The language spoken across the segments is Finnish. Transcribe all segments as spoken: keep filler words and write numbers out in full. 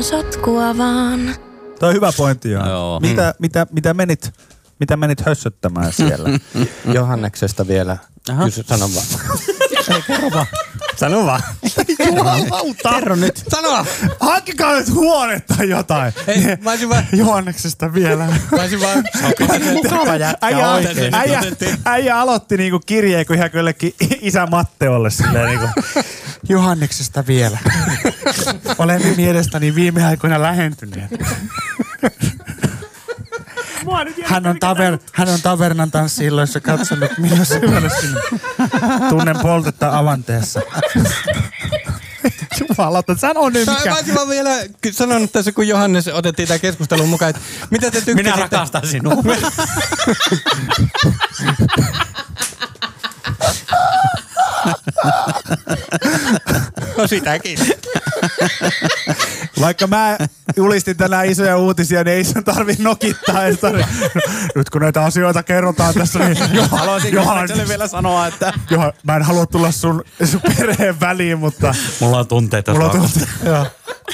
on sotkua vaan. Toi on hyvä pointti, joo. Joo. Mitä, mitä, mitä menit, mitä menit hössöttämään siellä? Johanneksesta vielä. Kysy, sano vaan. Ei, kerro vaan. Sano vaan. Jumalauta. Kerro nyt. Sano! Hankkikaa nyt huonetta tai jotain. Ei, mä olisin vaan... Johanneksesta vielä. Mä olisin vaan... Mukava jätkä oikein. Äijä, äijä aloitti niinku kirjeen, kun ihan kyllekin isä Matteolle silleen niinku. Johanneksesta vielä. Olemme mielestäni viime aikoina lähentyneet. Hän on, taver, hän on tavernan tanssi-illoissa katsonut minua syvälle sinne. Tunnen poltetta avanteessa. Jumalauta, sano nyt mikä. Mä olisin vaan vielä sanonut tässä, kun Johannes otettiin tämän keskustelun mukaan, että mitä te tykkäsitte? Minä rakastan sinua. No sitäkin. Vaikka mä julistin tänään isoja uutisia, niin ei sun tarvi nokittaa. Ei tarvi. Nyt kun näitä asioita kerrotaan tässä, niin Haluaisin Johannekselle vielä sanoa, että... Johan, mä en halua tulla sun, sun perheen väliin, mutta... Mulla on tunteita. Mulla on tunteita, joo.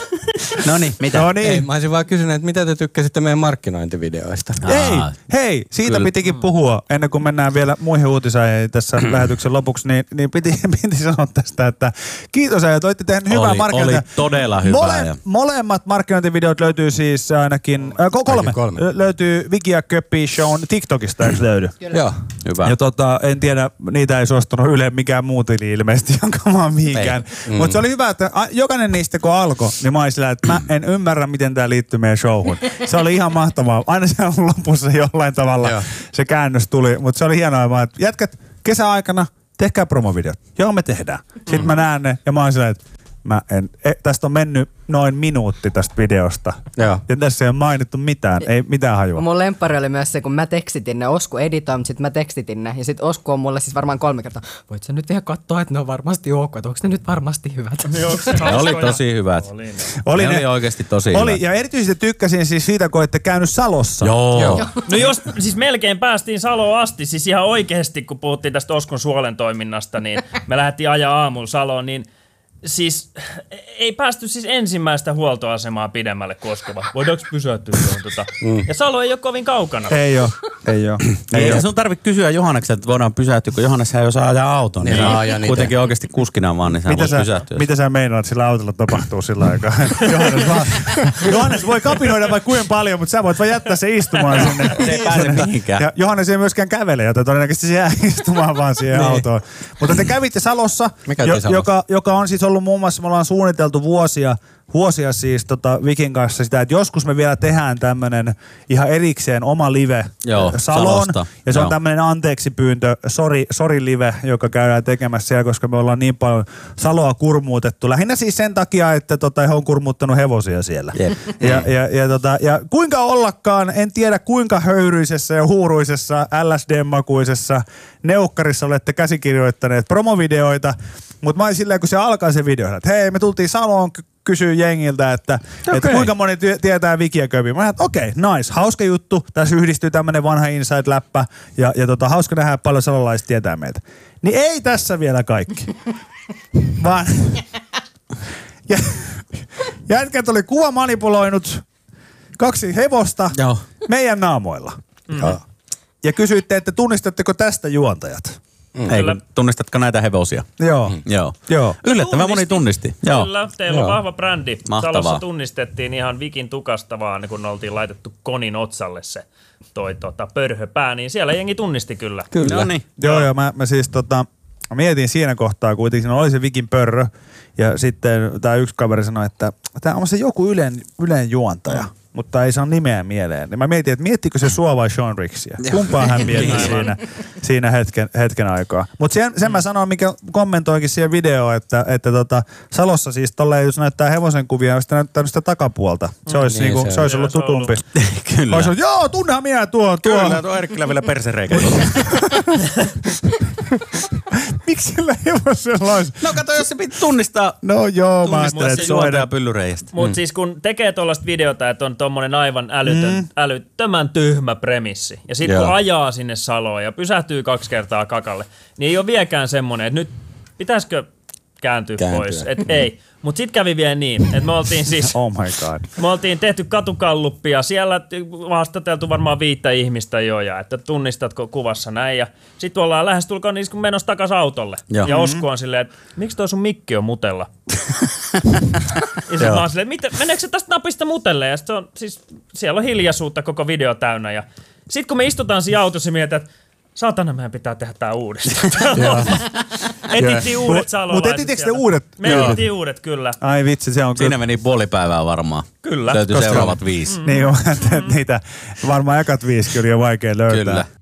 Noniin, mitä? No niin. Ei, mä olisin vaan kysynyt, että mitä te tykkäsitte meidän markkinointivideoista? Hei, hei, siitä Kyllä. pitikin puhua, ennen kuin mennään vielä muihin uutisaihin tässä lähetyksen lopuksi, niin, niin piti, piti sanoa tästä, että kiitos ajat, olette tehneet hyvää Oli, markkinointia. oli todella hyvää. Mole, ja... Molemmat markkinointivideot löytyy siis ainakin, äh, kolme, kolme. Lö- löytyy Viki ja Köppi Shown TikTokista, eikö löydy? Joo. Hyvä. Ja tota, en tiedä, niitä ei suostunut Yle mikään muu tili ilmeisesti jakamaan mihinkään. Mm. Mutta se oli hyvä, että a, jokainen niistä kun alkoi, niin mä olin sillä, että mä en ymmärrä, miten tää liittyy meidän showhun. Se oli ihan mahtavaa. Aina siellä lopussa jollain tavalla Joo. se käännös tuli, mutta se oli hienoa, että jätkät kesäaikana tehkää promovideot. Joo, me tehdään. Sitten mm. mä näen ne ja mä olin sillä, että mä en, e, tästä on mennyt noin minuutti tästä videosta. Joo. Ja tässä ei ole mainittu mitään, ei mitään hajua. Mun lemppari oli myös se, kun mä tekstitin ne, Osku editoi, mutta sit mä tekstitin ne. Ja sit Osku on mulle siis varmaan kolme kertaa, voit sä nyt ihan katsoa, että ne on varmasti ok, että onko ne nyt varmasti hyvät? Ne oli tosi hyvät. Oli, ne. oli, ne ne oli oikeasti tosi oli, hyvät. ja erityisesti tykkäsin siis siitä, kun olette käynyt Salossa. Joo. Joo. No jos siis melkein päästiin Saloon asti, siis ihan oikeasti kun puhuttiin tästä Oskon Suolen toiminnasta, niin me lähdettiin ajaa aamulla Saloon, niin siis ei päästy siis ensimmäistä huoltoasemaa pidemmälle koskeva. Voidaanko pysäyttyä tuohon tota? Mm. Ja Salo ei ole kovin kaukana. Ei oo, ei oo. Ei, Ei ei oo. sun tarvitse kysyä Johannekselta, että voidaan pysähtyä, kun Johannes ei osaa ajaa autoon. Niin, Niin, mä niin ajan kuitenkin ite. oikeasti kuskina vaan, niin sä Mitä voit sä, pysähtyä. mitä sä meinaat, sillä autolla tapahtuu sillä aikaa? Johannes, vaan, Johannes voi kapinoida vaikka kuinka paljon, mutta sä voit vaan jättää se istumaan sinne. Se ei pääse mihinkään. Ja Johannes ei myöskään kävele, joten todennäköisesti se jää istumaan vaan siihen Niin. autoon. Mutta te kävitte Salossa, Me käytiin jo, Salossa. joka, joka on siis ollut muun muassa, me ollaan suunniteltu vuosia, vuosia siis tota Vikin kanssa sitä, että joskus me vielä tehdään tämmönen ihan erikseen oma live Joo, Saloon. Salosta. Ja se on Joo. tämmönen anteeksi pyyntö, sorry, sorry live, joka käydään tekemässä siellä, koska me ollaan niin paljon Saloa kurmuutettu. Lähinnä siis sen takia, että tota, he on kurmuuttanut hevosia siellä. Jep. Ja, ja, ja, tota, ja kuinka ollakaan, en tiedä kuinka höyryisessä ja huuruisessa, L S D-makuisessa neukkarissa olette käsikirjoittaneet promovideoita, mutta mä olin silleen, kun se alkaa se video, että hei, me tultiin Saloon ky- kysyä jengiltä, että, okay. että kuinka moni ty- tietää Viki ja Köpi. Mä ajattelin, okei, okay, nice, hauska juttu. Tässä yhdistyy tämmönen vanha inside-läppä ja, ja tota, hauska nähdä, että paljon salolaiset tietää meitä. Niin ei tässä vielä kaikki. Vaan ja, jätkät oli kuva manipuloinut kaksi hevosta Joo. meidän naamoilla. Mm. Ja kysyitte, että tunnistatteko tästä juontajat? Mm. Ei, kun tunnistatko näitä hevosia? Joo. Mm. Joo. Joo. Yllättävän moni tunnisti. Joo. Kyllä, teillä Joo. on vahva brändi. Mahtavaa. Salossa tunnistettiin ihan Vikin tukasta vaan, kun oltiin laitettu konin otsalle se toi tota, pörhöpää, niin siellä jengi tunnisti kyllä. Kyllä. No niin. Joo, joo, mä, mä siis tota, mä mietin siinä kohtaa kuitenkin, siinä oli se Vikin pörrö, ja sitten tää yksi kaveri sanoi, että tää on se joku ylen, ylen juontaja, mm. mutta ei saa nimeä mieleen. Niin mä mietin, että miettikö se sua vai Sean Rixiä? Kumpaa hän mietti siinä, siinä hetken, hetken aikaa. Mutta sen, sen mä sanoin, mikä kommentoikin siihen videoon, että, että tota, Salossa siis tolleen, jos näyttää hevosen kuvia, olisi näyttänyt sitä takapuolta. Se olisi, Niin, niinku, se se olisi on. ollut Se on tutumpi. Kyllä. Olisi ollut, joo, tunnehan minä tuo, tuo. Kyllä, tuo Erkkilä vielä persereikä. Miksi sillä hevosella olisi? No kato, jos se piti tunnistaa. No joo, mä Tunnistaa ajattelin, se että se on juontaja pyllyreijästä. Mutta mm. siis kun tekee tuollaista videota, että on tommonen aivan älytön, mm. älyttömän tyhmä premissi, ja sitten kun Joo. ajaa sinne Saloon ja pysähtyy kaksi kertaa kakalle, niin ei ole vieläkään semmonen, että nyt pitäisikö kääntyä, Kääntyä. pois. Et ei. Mut sit kävi vielä niin, että me oltiin siis... Oh my god. Me oltiin tehty katukalluppia, siellä haastateltu varmaan viittä ihmistä jo, ja että tunnistatko kuvassa näin. Ja sitten ollaan lähestulkoon niin kun menossa takaisin autolle. Joo. Ja Osku on silleen, että miksi toi sun mikki on mutella? Ja sit mä oon silleen, että meneekö se tästä napista mutelle? Ja sit se on, siis, siellä on hiljaisuutta koko video täynnä. Ja sit kun me istutaan siinä autossa, mietitään, että saatana, meidän pitää tehdä tää uudestaan. Etittiin uudet salolaiset. Mutta etittekö te uudet? Me etittiin uudet, kyllä. Ai vitsi, se on Siinä kyllä. meni puoli päivää varmaan. Kyllä. Löytyi Koska- seuraavat viisi. Niin, niitä varmaan ekat viisi kyllä on vaikea löytää. Kyllä.